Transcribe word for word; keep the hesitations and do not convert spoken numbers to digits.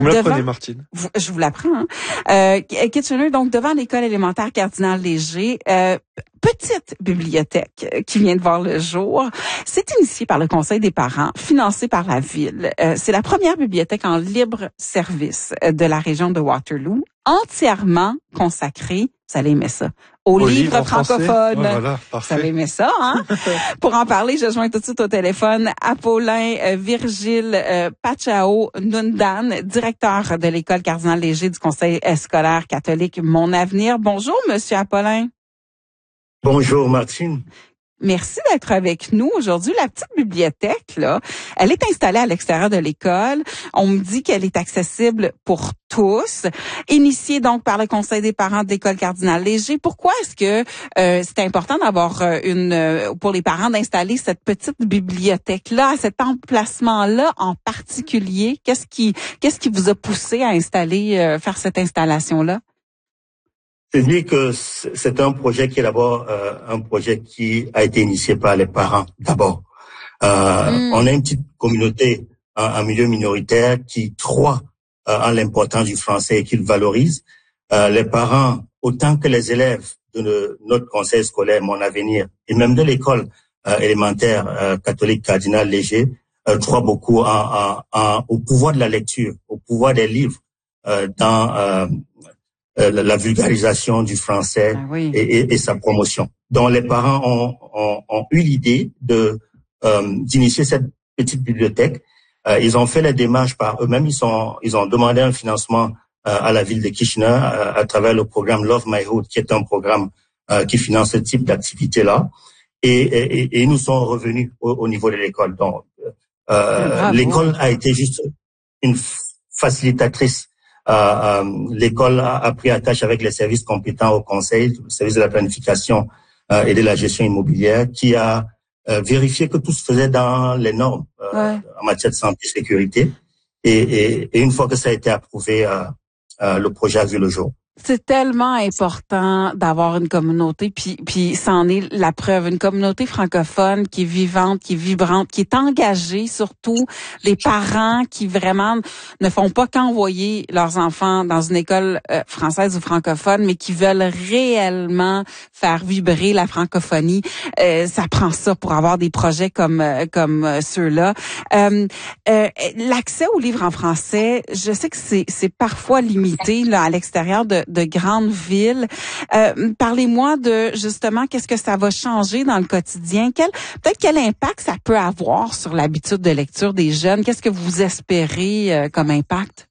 Vous me l'apprenez, devant, Martine. vous, je vous l'apprends. Hein? Euh, Kitchener, donc devant l'école élémentaire Cardinal Léger, euh, petite bibliothèque qui vient de voir le jour. C'est initié par le Conseil des parents, financé par la ville. Euh, c'est la première bibliothèque en libre service de la région de Waterloo, entièrement consacrée, vous allez aimer ça, aux, Au livres livre francophones. Oh, voilà, Vous parfait. allez aimer ça, hein? Pour en parler, je joins tout de suite au téléphone Apollin euh, Virgile euh, Pachao Nundan, directeur de l'école Cardinal Léger du Conseil scolaire catholique Mon Avenir. Bonjour, Monsieur Apollin. Bonjour Martine. Merci d'être avec nous aujourd'hui. La petite bibliothèque, là, elle est installée à l'extérieur de l'école. On me dit qu'elle est accessible pour tous. Initiée donc par le Conseil des parents de l'école Cardinal Léger. Pourquoi est-ce que euh, c'est important d'avoir une, euh, pour les parents d'installer cette petite bibliothèque-là, à cet emplacement-là en particulier? Qu'est-ce qui, qu'est-ce qui vous a poussé à installer, euh, faire cette installation-là? Je dis que c'est un projet qui est d'abord euh, un projet qui a été initié par les parents d'abord. Euh, mm. On a une petite communauté, un, un milieu minoritaire qui croit euh, en l'importance du français et qui le valorise. Euh, les parents, autant que les élèves de le, notre conseil scolaire Mon Avenir et même de l'école euh, élémentaire euh, catholique Cardinal Léger, euh, croient beaucoup en, en, en, au pouvoir de la lecture, au pouvoir des livres euh, dans euh, Euh, la vulgarisation du français ah oui. et, et, et sa promotion. Donc les parents ont, ont, ont eu l'idée de euh, d'initier cette petite bibliothèque. Euh, ils ont fait les démarches par eux-mêmes. Ils sont ils ont demandé un financement euh, à la ville de Kitchener euh, à travers le programme Love My Hood, qui est un programme euh, qui finance ce type d'activité-là. Et, et, et ils nous sont revenus au, au niveau de l'école. Donc euh, l'école a été juste une facilitatrice. Euh, euh, l'école a, a pris attache avec les services compétents au conseil, le service de la planification euh, et de la gestion immobilière, qui a euh, vérifié que tout se faisait dans les normes euh, ouais. en matière de santé et sécurité. Et, et, et une fois que ça a été approuvé, euh, euh, le projet a vu le jour. C'est tellement important d'avoir une communauté, puis puis c'en est la preuve, une communauté francophone qui est vivante, qui est vibrante, qui est engagée, surtout des parents qui vraiment ne font pas qu'envoyer leurs enfants dans une école euh, française ou francophone, mais qui veulent réellement faire vibrer la francophonie. Euh, ça prend ça pour avoir des projets comme comme ceux-là. Euh, euh, l'accès aux livres en français, je sais que c'est c'est parfois limité là à l'extérieur de de grandes villes. Euh, parlez-moi de justement qu'est-ce que ça va changer dans le quotidien. Quel peut-être quel impact ça peut avoir sur l'habitude de lecture des jeunes. Qu'est-ce que vous espérez euh, comme impact?